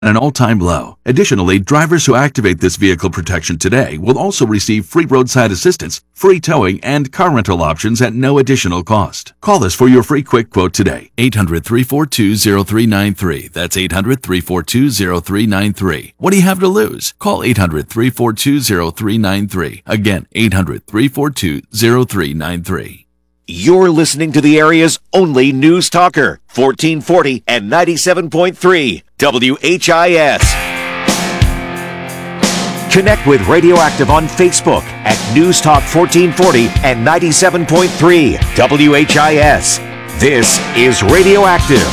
at an all-time low. Additionally, drivers who activate this vehicle protection today will also receive free roadside assistance, free towing, and car rental options at no additional cost. Call us for your free quick quote today. 800-342-0393. That's 800-342-0393. What do you have to lose? Call 800-342-0393. Again, 800-342-0393. You're listening to the area's only news talker, 1440 and 97.3 WHIS. Connect with Radioactive on Facebook at News Talk 1440 and 97.3 WHIS. This is Radioactive.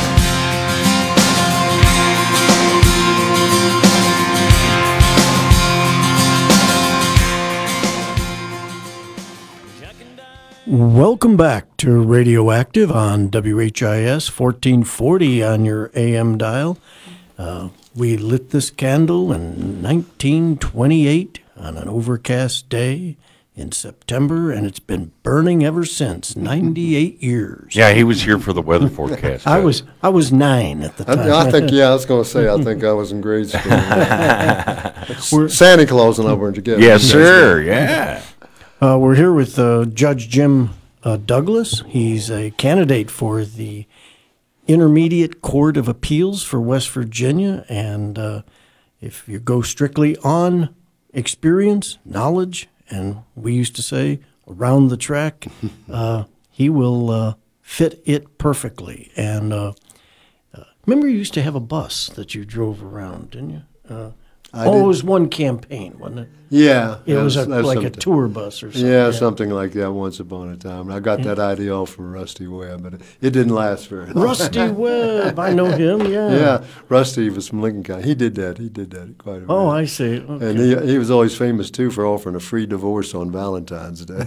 Welcome back to Radioactive on WHIS 1440 on your AM dial. We lit this candle in 1928 on an overcast day in September, and it's been burning ever since, 98 years. Yeah, he was here for the weather forecast. I was 9 at the time. I was going to say, I think I was in grade school. Santa Claus and I were together. Yes, sir, yeah. We're here with Judge Jim Douglas. He's a candidate for the Intermediate Court of Appeals for West Virginia. And if you go strictly on experience, knowledge, and we used to say around the track, he will fit it perfectly. And remember you used to have a bus that you drove around, didn't you? It was one campaign, wasn't it? Yeah. It was like a tour bus or something. Yeah, something like that once upon a time. I got that idea all from Rusty Webb, but it didn't last very long. Rusty Webb, I know him, yeah. Yeah, Rusty was from Lincoln County. He did that quite a bit. Oh, I see. Okay. And he was always famous, too, for offering a free divorce on Valentine's Day.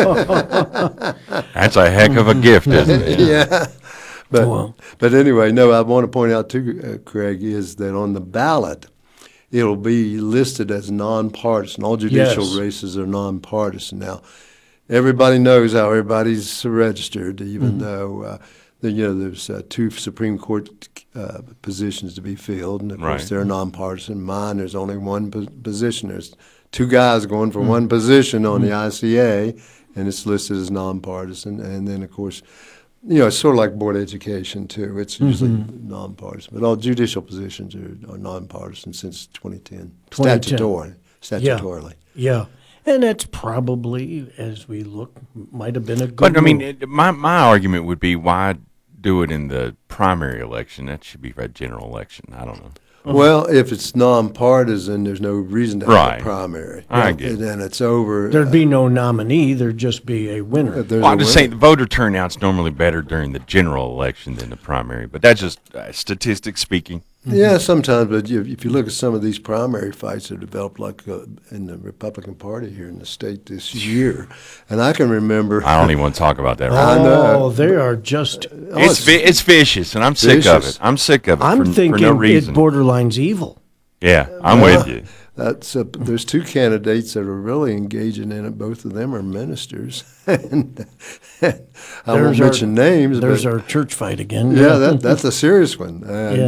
That's a heck of a gift, isn't it? Yeah. But anyway, no, I want to point out, too, Craig, is that on the ballot, it'll be listed as nonpartisan. All judicial races are nonpartisan. Now, everybody knows how everybody's registered, even though there's 2 Supreme Court positions to be filled, and of course they're nonpartisan. Mine, there's only one position. There's 2 guys going for one position on the ICA, and it's listed as nonpartisan. And then, of course, it's sort of like board education, too. It's usually nonpartisan. But all judicial positions are nonpartisan since 2010. Statutorily. Yeah. And that's probably, as we look, might have been a good But, I mean, move. my argument would be, why do it in the primary election? That should be a general election. I don't know. Well, if it's nonpartisan, there's no reason to have a primary. I get it. And then it's over. There'd be no nominee. There'd just be a winner. I'm just saying the voter turnout's normally better during the general election than the primary, but that's just statistics speaking. Yeah, sometimes, but if you look at some of these primary fights that developed, like in the Republican Party here in the state this year, and I can remember. I don't even want to talk about that. I know. They are just. It's vicious, and I'm sick of it. I'm sick of it. I'm thinking for no reason. it borderlines evil. Yeah, I'm with you. There's 2 candidates that are really engaging in it. Both of them are ministers, and I won't mention names. There's our church fight again. Yeah, that's a serious one,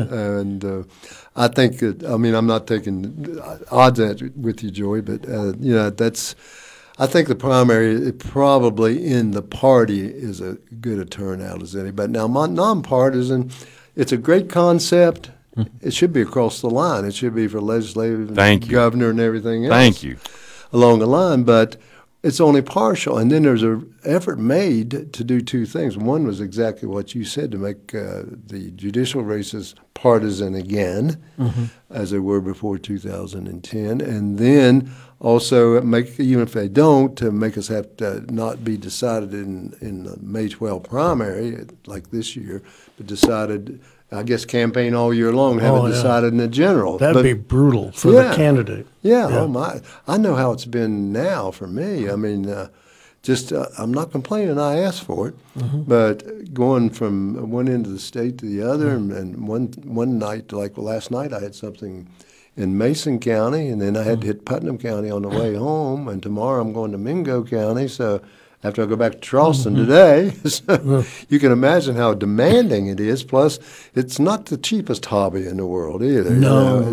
and I think that. I mean, I'm not taking odds at it with you, Joey, but that's. I think the primary probably in the party is as good a turnout as any. But now, nonpartisan, it's a great concept. It should be across the line. It should be for legislative, governor, and everything else. Thank you. Along the line, but it's only partial. And then there's an effort made to do 2 things. One was exactly what you said, to make the judicial races partisan again, as they were before 2010, and then also make, even if they don't, to make us have to not be decided in the May 12 primary like this year, but decided. I guess campaign all year long, haven't decided in the general. That'd be brutal for the candidate. Yeah, oh my! I know how it's been now for me. I mean, I'm not complaining. I asked for it, but going from one end of the state to the other, and one night, like last night, I had something in Mason County, and then I had to hit Putnam County on the way home, and tomorrow I'm going to Mingo County. So after I go back to Charleston today. So you can imagine how demanding it is. Plus, it's not the cheapest hobby in the world either. No.